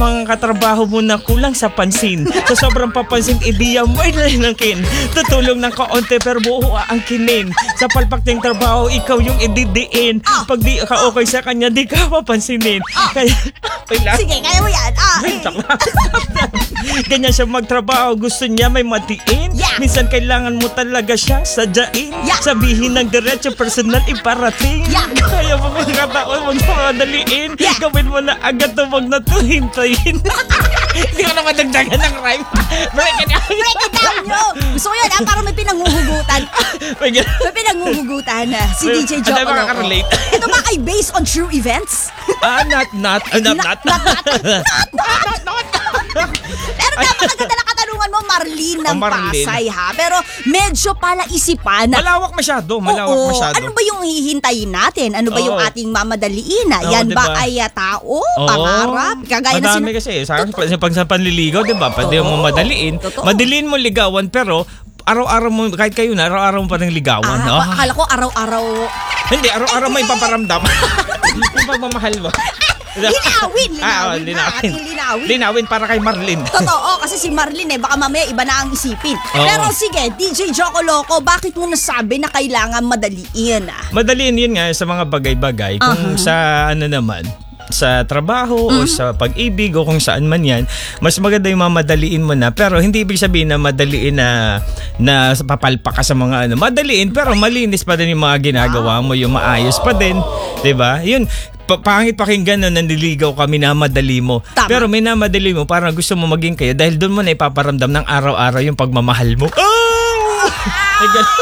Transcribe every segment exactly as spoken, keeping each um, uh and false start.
mga katrabaho mo na kulang sa pansin. Sa sobrang papansin, ideya mo ay nalinangkin. Tutulong ng kaunti pero buo ang kinin. Sa palpak ng trabaho, ikaw yung ididiin. Pag di ka okay sa kanya, di ka mapansinin. Kaya, sige, kaya mo yan. Ah, eh. Ganyan siya magtrabaho, gusto niya may matiin. Yeah. Minsan kailangan mo talaga siya sadyain. Yeah. Sabihin ng diretso, personal iparating. Yeah. Kaya mga kataon, huwag mo madaliin. Yeah. Gawin mo na agad to, huwag na to hintayin. Hindi ko na madagdagan ng rhyme. Break it down. Break it down, yo. Gusto ko yan, ah, parang may pinanghuhugutan. May pinanghuhugutan. Uh, si D J Joe Ano makaka-relate? Ito ba ay based on true events? Ah, not, not, uh, not, not, not, not, not, not, not. Pero napakaganda na katanungan mo, Marlene ng Oh, Marlene. Pasay, ha? Pero medyo pala isipan. Malawak masyado, malawak Oo, masyado. ano ba yung hihintayin natin? Ano ba yung Oo. ating mamadaliin? Oo, Yan diba? ba ay uh, tao? Oo. Pangarap? Kagaya na Madami sina- kasi. Sa akin, pag, pag sa panliligaw, di ba? Pwede Totoo. mo madaliin. Totoo. Madaliin mo ligawan, pero araw-araw mo, kahit kayo na, araw-araw mo pa ng ligawan. Ah, Ah. akala ko araw-araw. Hindi, araw-araw may paparamdam. Yung pagmamahal mo. Linawin, linawin Ah, oh, na. linawin. Ating linawin. Linawin para kay Marlene. Totoo, kasi si Marlene eh, baka mamaya iba na ang isipin. Oo. Pero sige, D J Joko Loco, bakit mo nasabi na kailangan madaliin? Ah? Madaliin yun nga sa mga bagay-bagay. Kung Uh-huh. sa ano naman, sa trabaho o sa pag-ibig o kung saan man yan, mas maganda yung mamadaliin mo na. Pero hindi ibig sabihin na madaliin na, na papalpa ka sa mga ano. Madaliin pero malinis pa din yung mga ginagawa mo, yung maayos pa din. Diba? Yun, pa- pangit pakinggan na nanliligaw kami na madali mo. Tama. Pero may namadali mo parang gusto mo maging kayo dahil doon mo na ipaparamdam ng araw-araw yung pagmamahal mo. Oh! Ay, ganun.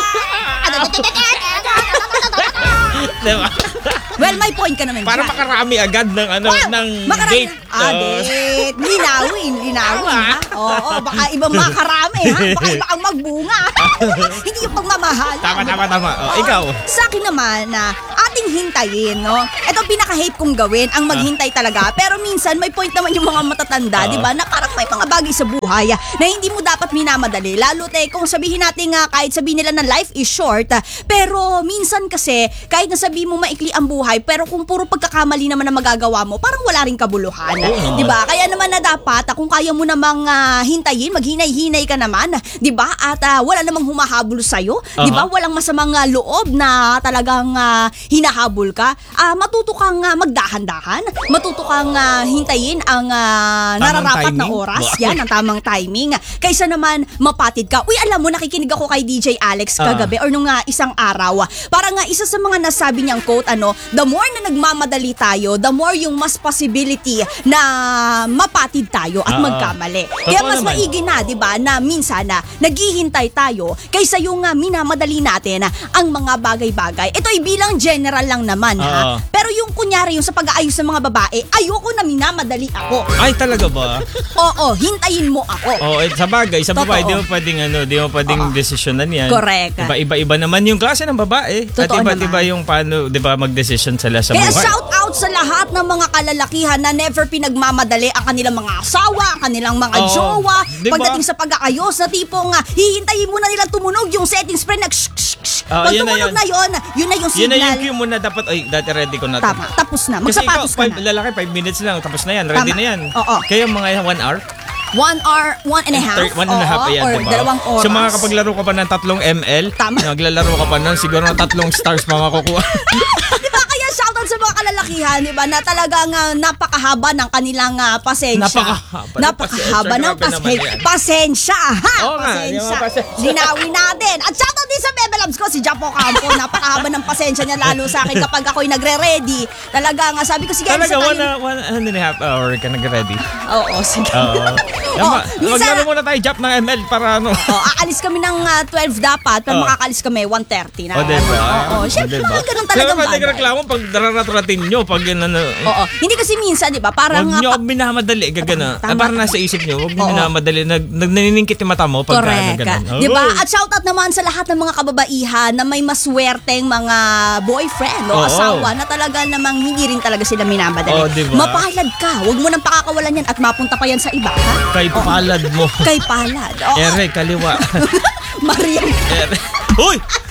Diba? Well, may point ka naman Para dyan. makarami agad ng ano Wow! ng Makarami- date. Ah, Oo. date. Linawin, linawin, ha? Oo, baka ibang makarami, ha? Baka iba ang magbunga. Hindi yung pagmamahal. Tama, tama, tama. Oh, ikaw. Sa akin naman, na ating hintayin, no? Ito pinaka-hate kong gawin, ang maghintay talaga. Pero minsan, may point naman yung mga matatanda, Oo. di ba? Na parang may mga bagay sa buhay ah, na hindi mo dapat minamadali. Lalo te, kung sabihin natin nga, kahit sabihin nila na life is short, ah, pero minsan kasi, kahit na sabihin mo maikli ang buhay, pero kung puro pagkakamali naman na magagawa mo, parang wala ring kabuluhan. Oo. Di ba? Kaya naman na dapat, ah, kung kaya mo namang ah, hintayin, maghinay-hinay ka naman, di ba? At ah, wala namang humahabol sa'yo, di ba? Aha. Walang masamang ah, loob na talagang ah, hinahabol ka. Ah, matuto kang ah, magdahan-dahan, matuto kang ah, hintayin ang ah, Tamang nararapat na timing? oras. Wow. Yan, ang tamang timing. Kaysa naman mapatid ka. Uy, alam mo, nakikinig ako kay D J Alex Ah. kagabi or nung ah, isang araw. Parang nga isa sa mga nasabi niyang quote, ano, the more na nagmamadali tayo, the more yung mas possibility na mapatid tayo at Ah, ah. magkamali. Totoo Kaya mas naman. maigi na, di ba, na minsan na naghihintay tayo kaysa yung uh, minamadali natin ah, ang mga bagay-bagay. Ito ay bilang general lang naman, ha? Ah. Pero yung kunyari, yung sa pag-aayos ng mga babae, ayoko na minamadali ako. Ay, talaga ba? Oo, hintayin mo ako. Oo, eh, sa bagay, sa Totoo. babae, di mo pwedeng, ano, di mo pwedeng Oo. desisyonan yan. Correct. Diba, iba-iba naman yung klase ng babae. At Totoo iba-iba naman. yung paano, di ba, mag-desisyon sila sa Kaya buhay. shout out sa lahat ng mga kalalakihan na never pinagmamadali ang kanilang mga asawa, ang kanilang mga Oo. jowa, Diba? pagdating sa pag-aayos na tipong uh, hihintayin muna nilang tumunog yung setting spray na shh, shh, shh. Oo, Pag yun na tumunog yun. na yun, yun na yung Yun na signal. yung cue mo na dapat, ay, dati ready ko na to. Tama, tapos na. Kasi ikaw, Magsapatos ka five, na. lalaki, five minutes lang, tapos na yan, ready Tama. na yan. Oo. Kaya mga one hour? One hour, one and a half. Third, one and a half, Oo, ayan, or diba? dalawang oras. So mga kapag laro ka pa ng tatlong ml, Tama. naglalaro ka pa nun, siguro ng tatlong stars pa makukuha. Diba kaya shoutout sa mga kalalakihan, diba, na talagang uh, napakahaba ng kanilang uh, pasensya. Napakahaba ng Napakahaba pasensya. ng Grabe naman pasensya. yan. Pasensya, ha? Oo nga, yung pasensya. mga pasensya. Linawin natin. At shoutout din sa Bebe Loves ko, si Japo Campo. Napakahaba ng pasensya niya lalo sa akin kapag ako'y nagre-ready. Talaga nga, sabi ko, sige, Talaga, sa one, kayo- uh, one and a half hour ka nag-ready. Oo, sige. Oo. Oo, Tama. minsan- Maglaro muna tayo, jump ng M L para ano. Oh, aalis kami ng uh, twelve dapat, pero Oh. makakalis kami one thirty na. O, diba? Oo, syempre, O, diba? mga ganun Kaya talagang pwede bagay. reklamo pag dararatratin nyo, pag yun, ano, Oo. Hindi kasi minsan, di ba, parang... huwag nyo ah, pa- minamadali, gagana. Tama, Parang tama. nasa isip nyo, huwag nyo Oo. minamadali, nag, nag, naniningkit yung mata mo pag ano, Correct. ganun. Di ba? Oh. At shoutout naman sa lahat ng mga kababaihan na may maswerteng mga boyfriend o Oo. asawa na talaga namang hindi rin talaga sila minamadali. Oo, di ba? Mapalad ka. Huwag mo nang pakakawalan yan at mapunta pa yan sa iba, ha? Kay palad mo. Kay palad. Oo. Ere, kaliwa. Maria. Ere. Uy!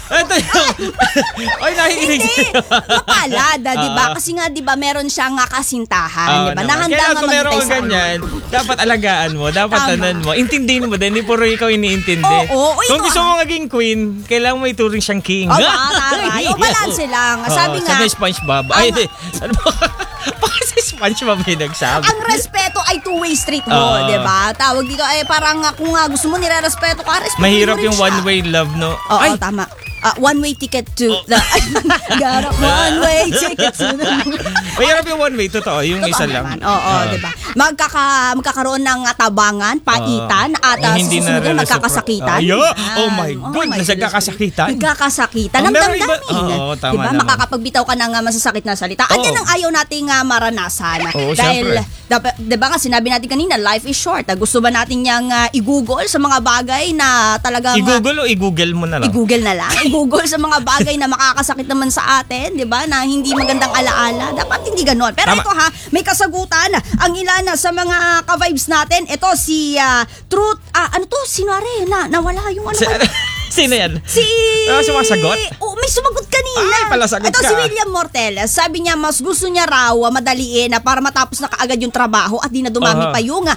Ito yung... Ay, nakikinig Hindi. sa'yo. Mapalad, ah, di ba? Oo. Kasi nga, di ba, meron siyang nga kasintahan, Oo di ba? naman. Nahanda Kaya nga kung meron maghintay kang sa ano. ganyan, dapat alagaan mo, dapat Tama. tanan mo. Intindihin mo din, hindi puro ikaw iniintindi. Oo, oo, Kung ito, gusto mo maging queen, kailangan mo ituring siyang king. Oh, taray. O, balance lang. Sabi Oo, nga, sabi SpongeBob. Ay, hindi. Ano ba? Bakit si SpongeBob yung nagsabi? ang respeto ay two-way street mo, Oo. di ba? Tawag dito, ay parang ah, kung ah, gusto mo nire-respeto ka, respeto Mahirap mo rin yung siya. one-way love, no? Oo, Ay, tama. Ah, one-way ticket to Oh. the... Got a one-way ticket to the... mahirap yung one-way, totoo. Yung Totoo isa lang. naman. Oo, Oo. di ba? Magkaka, magkakaroon ng ah, tabangan, paitan, at uh, Hindi na susunod yan, relasyon- magkakasakitan. Oh, yeah. Yan. Oh my Oh goodness, goodness. nagkakasakitan. Nagkakasakitan. Oh, Ang meron iba- damdamin. Oo, tama diba? naman. Makakapagbitaw ka ng uh, masasakit na salita. At Oo. yan ang ayaw nating uh, maranasan. Oo, Dahil, syempre. dapat, di ba nga sinabi natin kanina, life is short. Uh, gusto ba natin niyang uh, i-google sa mga bagay na talagang... uh, I-google o i-google mo na lang? I-google na lang. I-google sa mga bagay na makakasakit naman sa atin, di ba? Na hindi magandang alaala. Dapat hindi ganon. Pero Tama. ito ha, may kasagutan. Ang ilan sa mga ka-vibes natin, ito si ah, Truth, ah, ano to? Sinwari, na, nawala yung ano. Si- ba? Sino yan? Si... Ah, sumasagot? Oh, may sumagot kanina. Ay, pala sagot Ito ka. si William Morteles. Sabi niya, mas gusto niya raw ah, madaliin na para matapos na kaagad yung trabaho at di na dumami Aha. pa yung ah,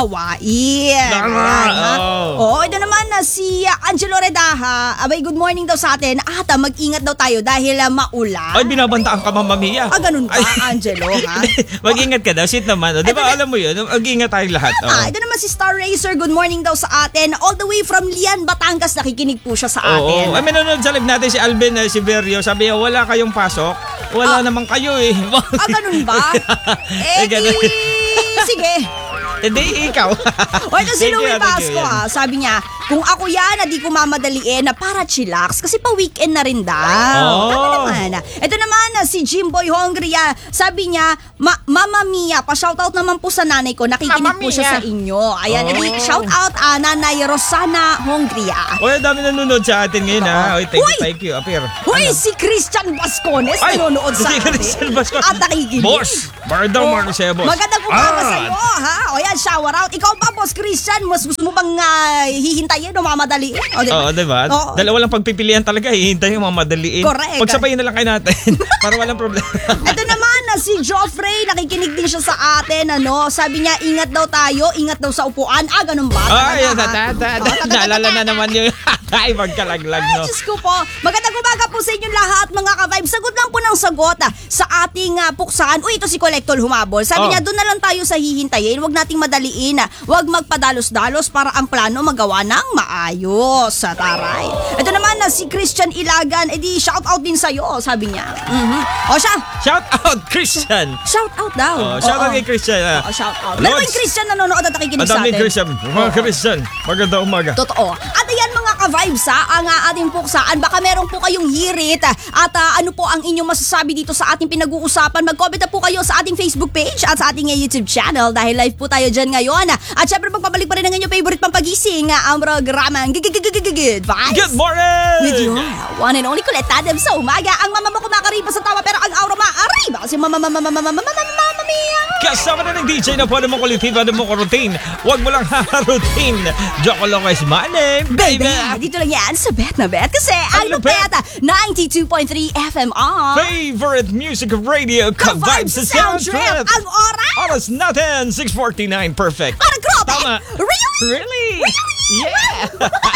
gawain. Tama, Ayan, ha? oo. Oo, ito naman na si ah, Angelo Redaha. Abay, good morning daw sa atin. At ah, mag-ingat daw tayo dahil ah, maulan. Ay, binabantaan ka, Mama Mia. Ah, ganun ba, Ay. Angelo, ha? Mag-ingat ka daw. Sit naman. O, di ba, alam mo yun? Mag-ingat tayong lahat. Oh. Ah, ito naman si Star Racer. Good morning daw sa atin. All the way from Lian, Batangas. Nakikinig po siya sa atin. Oo. Ay, manonood sa live natin si Alvin eh, si Verio. Sabi niya, wala kayong pasok. Wala Ah. naman kayo eh. Ah, ganun ba? Eh, eh, ganun. di... Sige. Hindi, ikaw. O ito si Thank you, Louie thank you, Pasco yan. ha. Sabi niya, kung ako yan, na di ko mamadaliin na para chillax kasi pa weekend na rin daw. Oh. Tama naman. Ito naman na si Jimboy Hungry. ah, Sabi niya, Ma- Mama Mia, pa-shoutout naman po sa nanay ko. Nakikinig Mama po siya Mia. sa inyo. Ayan, Oh. edi shoutout ah, Nanay Rosana Hungry. ah. Uy, ang dami nanonood sa atin ngayon ha. Uy, thank you, Uy! thank you. Apir. Hoy, si Christian Vascones Ay, nanonood sa si atin. Christian Vasco. At nakikinig. Boss! Bardang Oh, Marcelo, boss. Magandang umaga Ah. sa iyo, ha? O yan, shower out. Ikaw ba, Boss Christian? Mas gusto mo bang ah, hihintayin o mamadaliin? O, diba? Oo, diba? Oo. Dalawa lang pagpipilian talaga. Hihintay yung mga madaliin. Correct. Pagsabayin na lang kayo natin. Para walang problema. Ito naman na si Joffrey, nakikinig din siya sa atin, ano? Sabi niya, ingat daw tayo, ingat daw sa upuan. Ah, ganun ba? Ay, Talaga, tata, ha? tata. Oh, tata, Naalala tata, na naman yung ay, magkalaglag, Ay, no? Diyos ko po. Magandang umaga po sa inyong lahat, mga ka-vibe. Sagot lang po ng sagot ah, sa ating uh, puksaan. Uy, ito si Collectol Humabol. Sabi Oh. niya, doon na lang tayo sa hihintayin. Huwag nating madaliin. ah. Huwag magpadalos-dalos para ang plano magawa ng maayos. Sa taray. Ito naman na si Christian Ilagan. Eh di, shout out din sa'yo, sabi niya. Mhm. O siya, Shout out, Christian! shout out daw. Oh, shout out Oo. kay Christian. ah. Oo, shout out. Lods. Maraming Christian nanonood at nakikinig sa Madaming atin. Christian. Mga Christian. Maganda umaga. Totoo. At ayan mga ka-vibes ha, ang uh, ating puksaan. Baka meron po kayong hirit ah, at ah, ano po ang inyong masasabi dito sa ating pinag-uusapan. Mag-comment na po kayo sa ating Facebook page at sa ating uh, YouTube channel dahil live po tayo dyan ngayon. At syempre magpapalik pa rin ang inyong favorite pampagising, ah, ang programang Good Vibes. Good morning! With your one and only Colette Adams sa umaga. Ang mama mo kumakariba sa tawa pero ang aura maariba kasi mama mama mama mama mama mama mia. Kasama na ng D J na pwede mo kulitin, pwede mo kurutin. Huwag mo lang harutin. Joko Lopez, my name, baby. Baby, dito lang yan sa Bet na Bet kasi ang Ang lupit. lupet ninety-two point three F M on Favorite music radio, Ka-Vibes sa Sound Trip. Ang oras Oras natin, six forty-nine, perfect. para grabe. Tama. Really? Really? Yeah!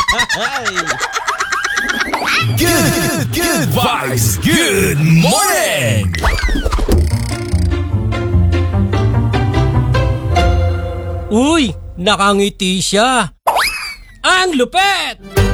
Good, good vibes. Good morning. Uy, nakangiti siya. Ang lupet!